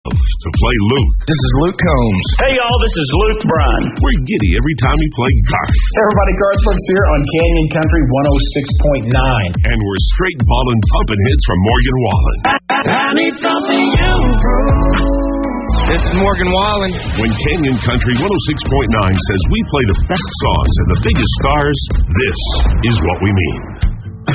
to play Luke. This is Luke Combs. Hey, y'all, this is Luke Bryan. We're giddy every time we play golf. Hey, everybody, Garth Brooks here on Canyon Country 106.9. And we're straight ballin' pumping hits from Morgan Wallen. I need something you improve. This is Morgan Wallen. When Canyon Country 106.9 says we play the best songs and the biggest stars, this is what we mean.